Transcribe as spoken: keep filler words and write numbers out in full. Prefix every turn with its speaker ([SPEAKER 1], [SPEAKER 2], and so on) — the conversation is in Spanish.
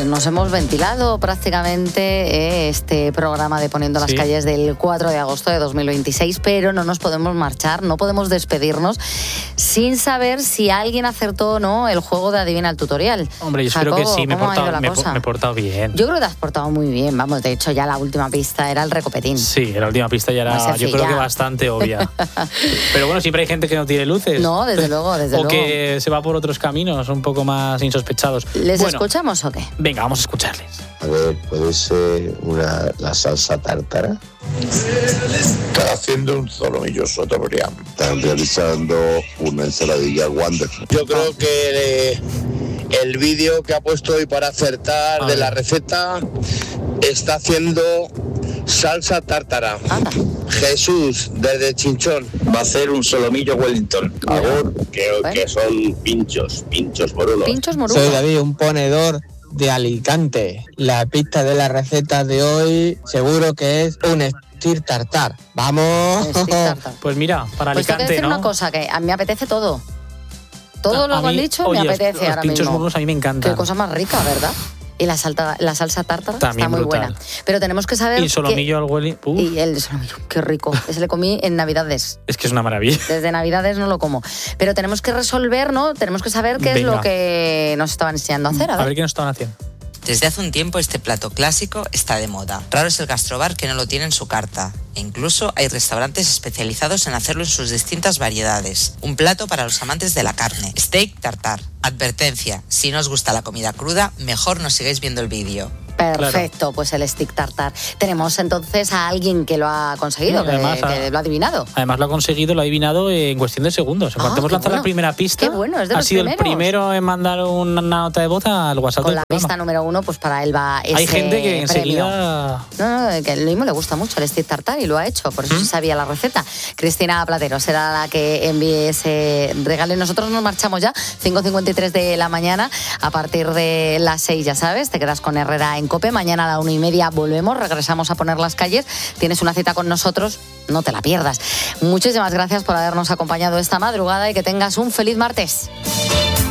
[SPEAKER 1] nos hemos ventilado prácticamente eh, este programa de Poniendo las
[SPEAKER 2] Sí.
[SPEAKER 1] Calles del cuatro de agosto de dos mil veintiséis, pero no nos podemos marchar, no podemos despedirnos sin saber si alguien acertó o no el juego de Adivina el Tutorial.
[SPEAKER 2] Hombre, yo
[SPEAKER 1] Jacobo,
[SPEAKER 2] espero que sí, me he
[SPEAKER 1] ¿cómo ha ido
[SPEAKER 2] portado,
[SPEAKER 1] la
[SPEAKER 2] me,
[SPEAKER 1] cosa?
[SPEAKER 2] me he portado bien.
[SPEAKER 1] Yo creo que te has portado muy bien, vamos, de hecho ya la última pista era el recopetín.
[SPEAKER 2] Sí, la última pista ya
[SPEAKER 1] Más
[SPEAKER 2] era, yo creo
[SPEAKER 1] sencilla.
[SPEAKER 2] que bastante obvia. Pero bueno, siempre hay gente que no tiene luces.
[SPEAKER 1] No, desde luego, desde
[SPEAKER 2] o
[SPEAKER 1] luego.
[SPEAKER 2] que se va por otros caminos un poco más insospechados.
[SPEAKER 1] ¿Les
[SPEAKER 2] Bueno,
[SPEAKER 1] escuchamos o qué?
[SPEAKER 2] venga, vamos a escucharles.
[SPEAKER 3] A ver, ¿puede ser una, la salsa tártara?
[SPEAKER 4] Está haciendo un solomillo sotobrián.
[SPEAKER 3] Están realizando una ensaladilla Wonderful.
[SPEAKER 4] Yo creo que eh, el vídeo que ha puesto hoy para acertar
[SPEAKER 2] A
[SPEAKER 4] de
[SPEAKER 2] ver.
[SPEAKER 4] la receta está haciendo salsa tártara.
[SPEAKER 1] Anda.
[SPEAKER 4] Jesús, desde Chinchón.
[SPEAKER 5] Va a ser un solomillo Wellington.
[SPEAKER 4] Agur, que,
[SPEAKER 1] Bueno.
[SPEAKER 4] que son pinchos, pinchos morunos.
[SPEAKER 1] Pinchos morunos.
[SPEAKER 6] Soy David, un ponedor de Alicante. La pista de la receta de hoy seguro que es un stick tartar. ¡Vamos!
[SPEAKER 1] Stick tartar.
[SPEAKER 2] Pues mira, para
[SPEAKER 1] Pues tengo que
[SPEAKER 2] Alicante,
[SPEAKER 1] decir
[SPEAKER 2] ¿no?
[SPEAKER 1] una cosa, que a mí me apetece todo. Todo
[SPEAKER 2] A
[SPEAKER 1] lo que han
[SPEAKER 2] mí,
[SPEAKER 1] dicho
[SPEAKER 2] oye,
[SPEAKER 1] me
[SPEAKER 2] los-
[SPEAKER 1] apetece
[SPEAKER 2] los
[SPEAKER 1] ahora
[SPEAKER 2] pinchos
[SPEAKER 1] mismo.
[SPEAKER 2] morunos a mí me encantan.
[SPEAKER 1] Qué cosa más rica, ¿verdad? Y la, salta, la salsa tártara
[SPEAKER 2] También
[SPEAKER 1] está muy
[SPEAKER 2] brutal.
[SPEAKER 1] buena. Pero tenemos que saber
[SPEAKER 2] Y el solomillo al Wellington.
[SPEAKER 1] qué- Y el solomillo, qué rico. Ese le comí en Navidades.
[SPEAKER 2] Es que es una maravilla.
[SPEAKER 1] Desde Navidades no lo como. Pero tenemos que resolver, ¿no? Tenemos que saber qué es
[SPEAKER 2] Venga.
[SPEAKER 1] lo que nos estaban enseñando a hacer. A
[SPEAKER 2] A
[SPEAKER 1] ver.
[SPEAKER 2] ver qué nos estaban haciendo.
[SPEAKER 7] Desde hace un tiempo este plato clásico está de moda. Raro es el gastrobar que no lo tiene en su carta. E incluso hay restaurantes especializados en hacerlo en sus distintas variedades. Un plato para los amantes de la carne. Steak tartar. Advertencia, si no os gusta la comida cruda, mejor no sigáis viendo el vídeo.
[SPEAKER 1] Perfecto, pues el stick tartar. Tenemos entonces a alguien que lo ha conseguido,
[SPEAKER 2] Sí,
[SPEAKER 1] que,
[SPEAKER 2] además,
[SPEAKER 1] que
[SPEAKER 2] a-
[SPEAKER 1] lo ha adivinado.
[SPEAKER 2] Además lo ha conseguido, lo ha adivinado en cuestión de segundos. En
[SPEAKER 1] Ah,
[SPEAKER 2] cuanto hemos
[SPEAKER 1] qué
[SPEAKER 2] lanzado
[SPEAKER 1] bueno.
[SPEAKER 2] la primera pista,
[SPEAKER 1] Qué bueno, es de
[SPEAKER 2] ha
[SPEAKER 1] los
[SPEAKER 2] sido el
[SPEAKER 1] primeros.
[SPEAKER 2] primero en mandar una nota de voz al WhatsApp
[SPEAKER 1] Con
[SPEAKER 2] del
[SPEAKER 1] la
[SPEAKER 2] programa.
[SPEAKER 1] pista número uno, pues para él va ese
[SPEAKER 2] Hay gente que
[SPEAKER 1] premio.
[SPEAKER 2] enseguida...
[SPEAKER 1] No, no, que lo mismo le gusta mucho el stick tartar y lo ha hecho, por eso sí sabía la receta. Cristina Platero será la que envíe ese regalo. Y nosotros nos marchamos ya, cinco cincuenta y tres de la mañana, a partir de las seis, ya sabes, te quedas con Herrera en COPE. Mañana a la una y media volvemos, regresamos a poner las calles. Tienes una cita con nosotros, no te la pierdas. Muchísimas gracias por habernos acompañado esta madrugada y que tengas un feliz martes.